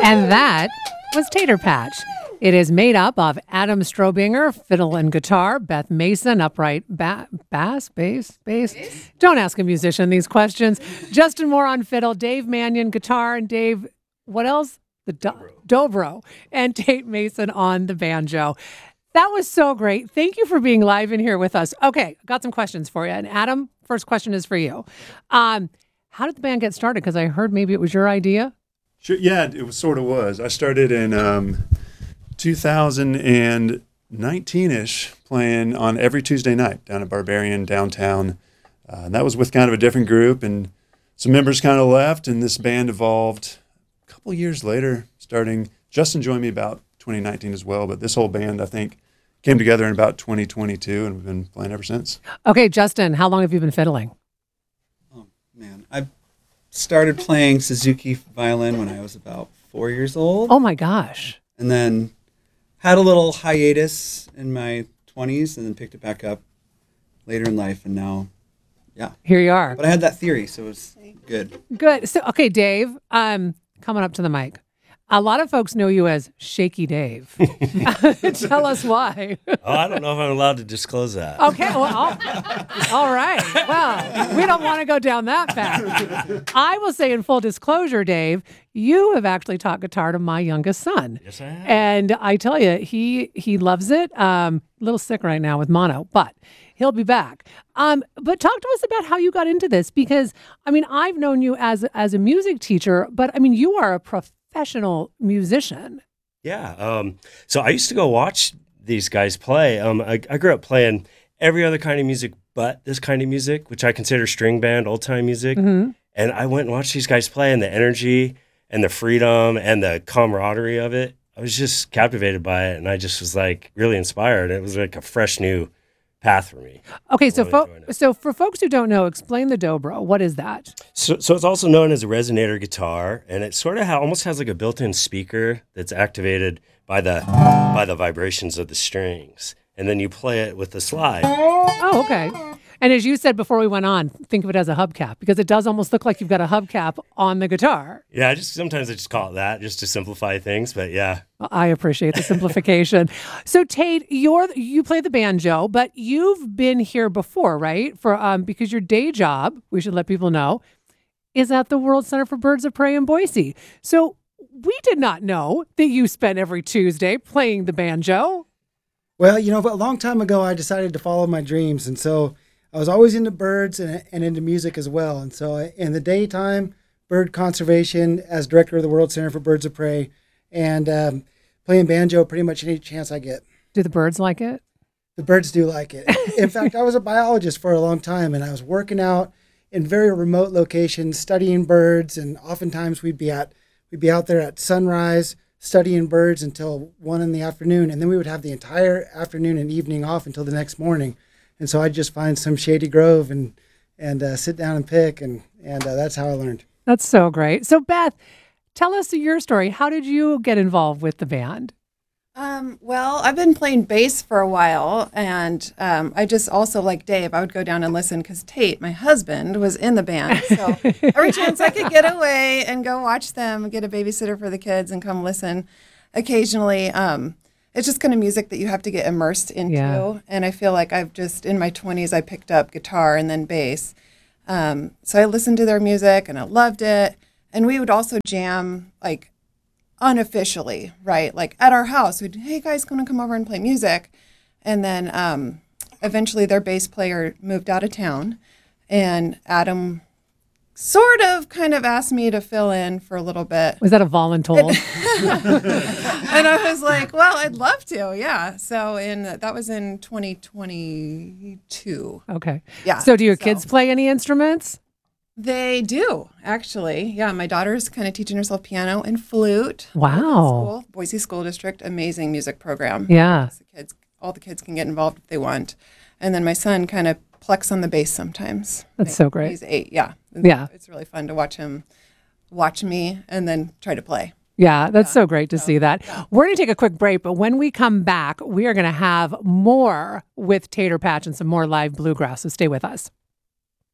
And that was Tater Patch. It is made up of Adam Strobinger, fiddle and guitar, Beth Mason, upright bass. Don't ask a musician these questions. Justin Moore on fiddle, Dave Mannion guitar, and Dave, what else? The dobro. And Tate Mason on the banjo. That was so great. Thank you for being live in here with us. Okay, got some questions for you. And Adam, first question is for you. How did the band get started? Because I heard maybe it was your idea. Sure, yeah, it was. I started in 2019-ish, playing on every Tuesday night down at Barbarian downtown. And that was with kind of a different group, and some members kind of left, and this band evolved a couple years later, starting. Justin joined me about 2019 as well, but this whole band, I think, came together in about 2022, and we've been playing ever since. Okay, Justin, how long have you been fiddling? Oh, man. I started playing Suzuki violin when I was about 4 years old. Oh, my gosh. And then had a little hiatus in my 20s and then picked it back up later in life. And now, yeah. Here you are. But I had that theory, so it was good. Good. So, okay, Dave, coming up to the mic. A lot of folks know you as Shaky Dave. Tell us why. I don't know if I'm allowed to disclose that. Okay, well, all right. Well, we don't want to go down that path. I will say in full disclosure, Dave, you have actually taught guitar to my youngest son. Yes, I have. And I tell you, he loves it. A little sick right now with mono, but he'll be back. But talk to us about how you got into this, because, I mean, I've known you as a music teacher, but, I mean, you are a professional musician. Yeah. So I used to go watch these guys play. I grew up playing every other kind of music but this kind of music, which I consider string band, old time music. Mm-hmm. And I went and watched these guys play, and the energy and the freedom and the camaraderie of it. I was just captivated by it, and I just was like really inspired. It was like a fresh new path for me. Okay, so for folks who don't know, explain the dobro. What is that? So it's also known as a resonator guitar, and it sort of almost has like a built-in speaker that's activated by the vibrations of the strings, and then you play it with the slide. Oh, okay. And as you said before we went on, think of it as a hubcap, because it does almost look like you've got a hubcap on the guitar. Yeah, sometimes I just call it that just to simplify things, but yeah. Well, I appreciate the simplification. So Tate, you play the banjo, but you've been here before, right? For because your day job, we should let people know, is at the World Center for Birds of Prey in Boise. So we did not know that you spent every Tuesday playing the banjo. Well, a long time ago, I decided to follow my dreams, and so I was always into birds and into music as well. And so in the daytime, bird conservation as director of the World Center for Birds of Prey, and playing banjo pretty much any chance I get. Do the birds like it? The birds do like it. In fact, I was a biologist for a long time, and I was working out in very remote locations, studying birds, and oftentimes we'd be out there at sunrise studying birds until 1 p.m, and then we would have the entire afternoon and evening off until the next morning. And so I'd just find some shady grove and sit down and pick, and that's how I learned. That's so great. So Beth, tell us your story. How did you get involved with the band? Well, I've been playing bass for a while, and I just also, like Dave, I would go down and listen because Tate, my husband, was in the band. So every chance I could get away and go watch them, get a babysitter for the kids, and come listen occasionally. It's just kind of music that you have to get immersed into. Yeah. And I feel like in my 20s, I picked up guitar and then bass. So I listened to their music and I loved it. And we would also jam like unofficially, right? Like at our house, hey guys, gonna come over and play music. And then eventually their bass player moved out of town, and Adam sort of kind of asked me to fill in for a little bit. Was that a voluntold? And I was like, well, I'd love to. Yeah. So that was in 2022. Okay. Yeah. So do your kids play any instruments? They do, actually. Yeah. My daughter's kind of teaching herself piano and flute. Wow. Boise School District, amazing music program. Yeah. All the kids can get involved if they want. And then my son kind of plucks on the bass sometimes. That's so great. He's 8. Yeah. Yeah. It's really fun to watch him watch me and then try to play. Yeah, that's so great to see that. Yeah. We're going to take a quick break, but when we come back, we are going to have more with Tater Patch and some more live bluegrass, so stay with us.